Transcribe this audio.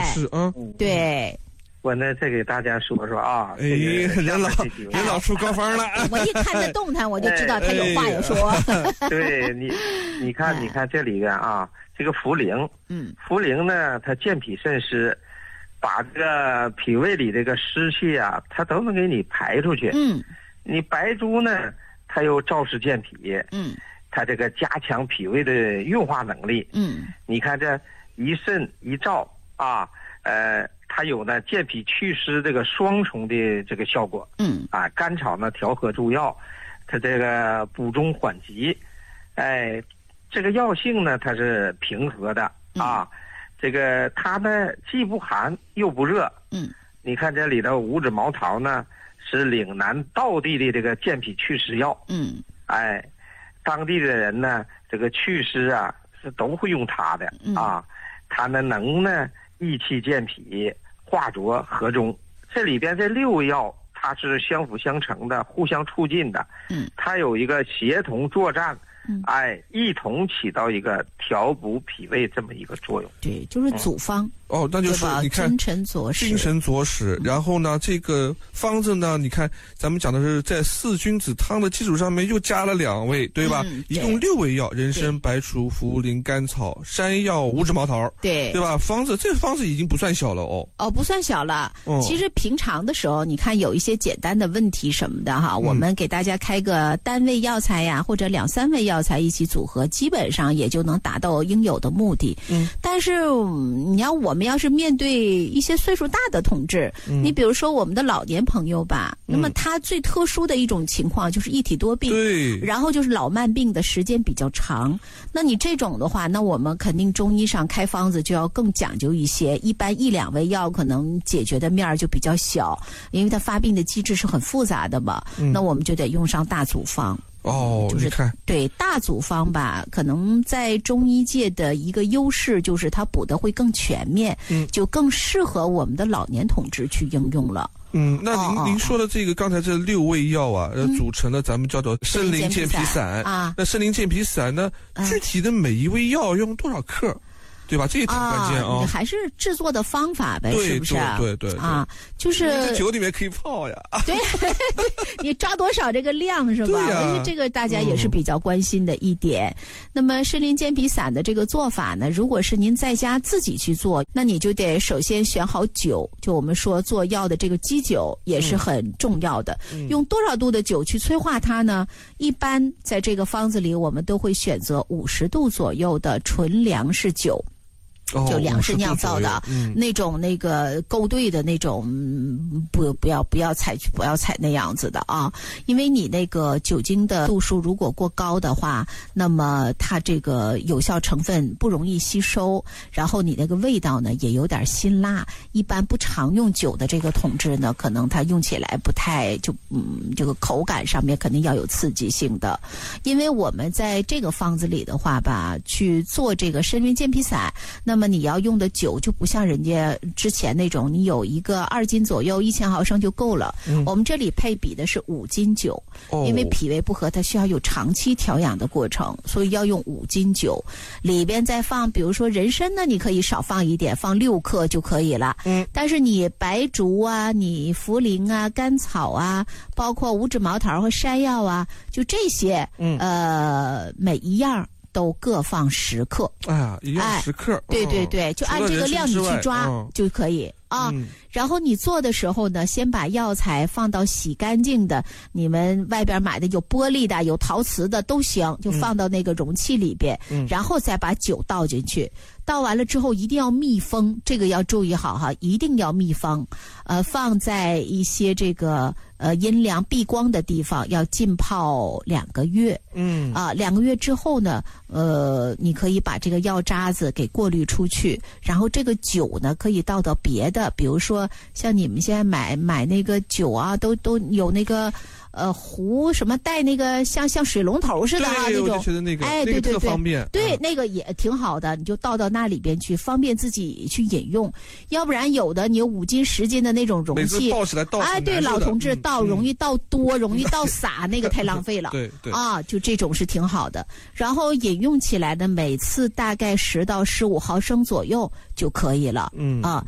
是啊， 对。 我呢，再给大家说说啊， 人老出高方了。 我一看这动弹，我就知道他有话要说。 对你看这里边啊，这个茯苓，茯苓呢，它健脾渗湿，把这个脾胃里这个湿气啊，它都能给你排出去。你白术呢，它又燥湿健脾，它这个加强脾胃的运化能力。你看这一渗一燥啊，它有呢健脾祛湿这个双重的这个效果。甘草呢调和助药，它这个补中缓急，这个药性呢它是平和的啊，这个它呢既不寒又不热。你看这里头五指毛桃呢是岭南道地的这个健脾祛湿药。当地的人呢这个祛湿啊是都会用它的啊，它呢能呢益气健脾，化浊和中。这里边这6味药它是相辅相成的，互相促进的。它有一个协同作战，一同起到一个调补脾胃这么一个作用。 对，就是组方。 那就是你看精神佐使。然后呢，这个方子呢，你看咱们讲的是在4君子汤的基础上面又加了2味，对吧？一共6味药：人参、白术、茯苓、甘草、山药、五指毛桃，对吧？这个方子已经不算小了不算小了。其实平常的时候，你看有一些简单的问题什么的哈，我们给大家开个单味药材呀，或者2、3味药材一起组合，基本上也就能达到应有的目的。但是你要我们要是面对一些岁数大的同志，你比如说我们的老年朋友吧，那么他最特殊的一种情况就是一体多病，然后就是老慢病的时间比较长。那你这种的话，那我们肯定中医上开方子就要更讲究一些，一般1、2味药可能解决的面儿就比较小，因为它发病的机制是很复杂的嘛。那我们就得用上大组方。 你看， 对大组方吧，可能在中医界的一个优势就是它补的会更全面，就更适合我们的老年同志去应用了。 那您说的这个刚才这6味药啊，组成的咱们叫做参苓健脾散啊。那参苓健脾散呢，具体的每一味药用多少克？对吧？这也挺关键啊！ 还是制作的方法呗，是不是？ 对啊，就是这酒里面可以泡呀。 对，你抓多少这个量是吧？因为这个大家也是比较关心的一点。那么参苓健脾散的这个做法呢，如果是您在家自己去做，那你就得首先选好酒，就我们说做药的这个基酒也是很重要的。用多少度的酒去催化它呢？一般在这个方子里，我们都会选择50度左右的纯粮食酒。就粮食酿造的那种那个勾兑的那种，不要采那样子的啊，因为你那个酒精的度数如果过高的话，那么它这个有效成分不容易吸收，然后你那个味道呢也有点辛辣。一般不常用酒的这个同志呢，可能它用起来不太这个口感上面肯定要有刺激性的。因为我们在这个方子里的话吧，去做这个参苓健脾散，那么你要用的酒就不像人家之前那种，你有一个2斤左右1000毫升就够了。我们这里配比的是5斤酒，因为脾胃不和，它需要有长期调养的过程，所以要用5斤酒。里边再放，比如说人参呢，你可以少放一点，放6克就可以了。但是你白术啊，你茯苓啊，甘草啊，包括五指毛桃和山药啊，就这些，每一样都各放10克。 一样10克。 对，就按这个量你去抓就可以啊。然后你做的时候呢，先把药材放到洗干净的，你们外边买的有玻璃的有陶瓷的都行，就放到那个容器里边，然后再把酒倒进去。倒完了之后一定要密封，这个要注意好哈，一定要密封。放在一些这个阴凉避光的地方，要浸泡2个月。2个月之后呢，你可以把这个药渣子给过滤出去，然后这个酒呢可以倒到别的，比如说像你们现在买那个酒啊，都有那个壶什么带那个像水龙头似的啊那种， 我就觉得那个对特方便。 对，那个也挺好的，你就倒到那里边去，方便自己去饮用。要不然有的你有5斤10斤的那种容器， 每次倒起来倒对，老同志倒容易倒多，容易倒洒，那个太浪费了。 对就这种是挺好的。然后饮用起来呢，每次大概10到15毫升左右就可以了。